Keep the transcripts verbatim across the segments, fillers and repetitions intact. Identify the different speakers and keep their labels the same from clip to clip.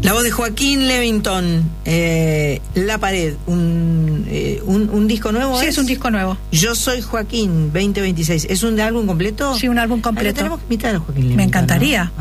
Speaker 1: La voz de Joaquín Levington, eh, La Pared, un, eh, un, un disco nuevo.
Speaker 2: Sí,
Speaker 1: ¿es?
Speaker 2: es un disco nuevo.
Speaker 1: Yo soy Joaquín veinte veintiséis. ¿Es un álbum completo?
Speaker 2: Sí, un álbum completo.
Speaker 1: Ah, tenemos que invitar a Joaquín Levington.
Speaker 2: Me encantaría.
Speaker 1: ¿No?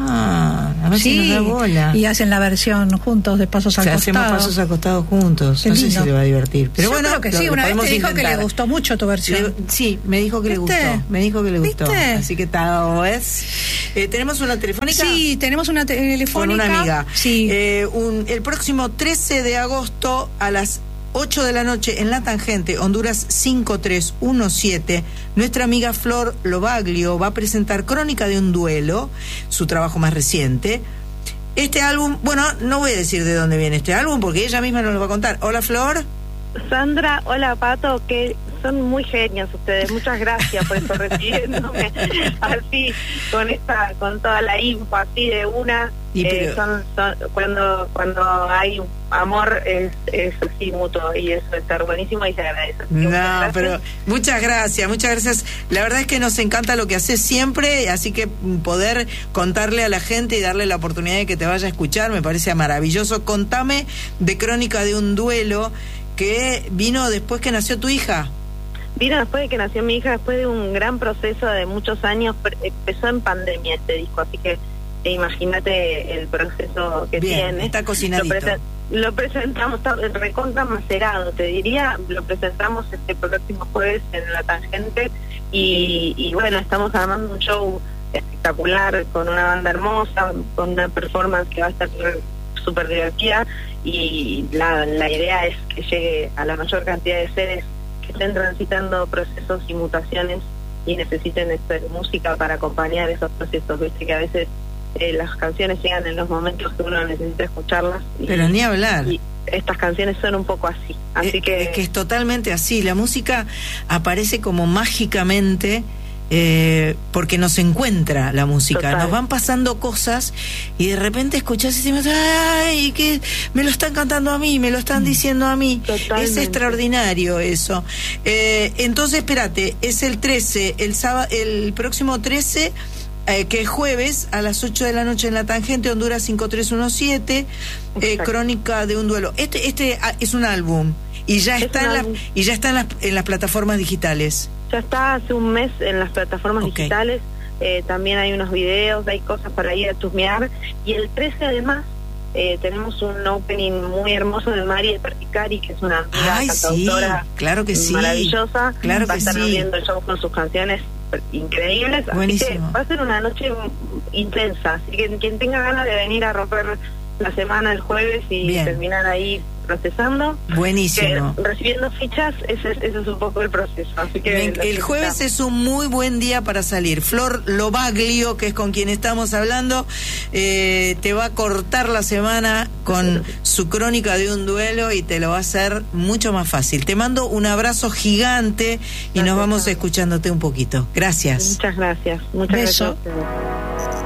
Speaker 1: Ah, a ver
Speaker 2: sí,
Speaker 1: si nos da bola.
Speaker 2: Y hacen la versión juntos de Pasos al
Speaker 1: o sea,
Speaker 2: Costado.
Speaker 1: hacemos Pasos acostados juntos.
Speaker 2: Qué
Speaker 1: no sé
Speaker 2: lindo.
Speaker 1: si le va a divertir. Pero
Speaker 2: Yo
Speaker 1: bueno,
Speaker 2: creo que sí.
Speaker 1: lo,
Speaker 2: Una
Speaker 1: lo
Speaker 2: vez te dijo
Speaker 1: intentar.
Speaker 2: que le gustó mucho tu versión.
Speaker 1: Le, sí, me dijo que le
Speaker 2: ¿Viste?
Speaker 1: gustó. Me dijo que le gustó.
Speaker 2: ¿Viste?
Speaker 1: Así que tal vez. Eh, ¿Tenemos una telefónica?
Speaker 2: Sí, tenemos una telefónica.
Speaker 1: Con una amiga.
Speaker 2: Sí.
Speaker 1: Eh, un, el próximo trece de agosto a las ocho de la noche en La Tangente, Honduras cinco tres uno siete, nuestra amiga Flor Lobaglio va a presentar Crónica de un duelo, su trabajo más reciente. Este álbum, bueno, no voy a decir de dónde viene este álbum porque ella misma nos lo va a contar. Hola, Flor.
Speaker 3: Sandra, hola, Pato, que son muy genios ustedes. Muchas gracias por estar recibiéndome así, con esta, con toda la info así de una.
Speaker 1: Y pero...
Speaker 3: eh, son, son, cuando cuando hay amor es, es así mutuo y eso está buenísimo y se agradece.
Speaker 1: No, pero muchas gracias, muchas gracias. La verdad es que nos encanta lo que haces siempre, así que poder contarle a la gente y darle la oportunidad de que te vaya a escuchar me parece maravilloso. Contame de Crónica de un duelo que vino después que nació tu hija.
Speaker 3: Vino después de que nació mi hija, después de un gran proceso de muchos años. Empezó en pandemia este disco, así que eh, imagínate el proceso que
Speaker 1: Bien,
Speaker 3: tiene.
Speaker 1: Está cocinadito.
Speaker 3: Lo, presen lo presentamos, está recontra macerado, te diría. Lo presentamos este próximo jueves en La Tangente y, y bueno, estamos armando un show espectacular con una banda hermosa, con una performance que va a estar súper divertida y la, la idea es que llegue a la mayor cantidad de seres que estén transitando procesos y mutaciones y necesiten esta música para acompañar esos procesos. Viste que a veces eh, las canciones llegan en los momentos que uno necesita escucharlas. Y,
Speaker 1: Pero ni hablar.
Speaker 3: Y estas canciones son un poco así. Así
Speaker 1: es,
Speaker 3: que...
Speaker 1: es que es totalmente así. La música aparece como mágicamente... Eh, porque nos encuentra la música. Total. Nos van pasando cosas y de repente escuchás y decimos, ay, que me lo están cantando a mí, me lo están diciendo a mí. Totalmente. Es extraordinario eso. Eh, entonces, espérate, es el trece, el sábado, el próximo trece, eh, que es jueves, a las ocho de la noche en La Tangente, Honduras cinco tres uno siete, eh, Crónica de un duelo. Este, este es un álbum y ya es está en la, y ya está en las, en las plataformas digitales.
Speaker 3: Ya está hace un mes en las plataformas okay. digitales, eh, también hay unos videos, hay cosas para ir a chusmear, y el trece además eh, tenemos un opening muy hermoso de Mari de Perticari, que es una amiga
Speaker 1: Ay,
Speaker 3: cantautora
Speaker 1: sí, claro que sí.
Speaker 3: maravillosa,
Speaker 1: claro
Speaker 3: va a
Speaker 1: que
Speaker 3: estar
Speaker 1: sí.
Speaker 3: abriendo el show con sus canciones increíbles,
Speaker 1: Buenísimo.
Speaker 3: Así que va a ser una noche intensa, así que quien tenga ganas de venir a romper la semana el jueves y Bien. terminar ahí procesando.
Speaker 1: Buenísimo.
Speaker 3: Que, recibiendo fichas, ese, ese es un poco el proceso. Así que
Speaker 1: el, el jueves es un muy buen día para salir. Flor Lobaglio, que es con quien estamos hablando, eh, te va a cortar la semana con su Crónica de un duelo y te lo va a hacer mucho más fácil. Te mando un abrazo gigante y gracias. Nos vamos escuchándote un poquito. Gracias.
Speaker 3: Muchas gracias. Muchas
Speaker 1: Beso.
Speaker 3: gracias.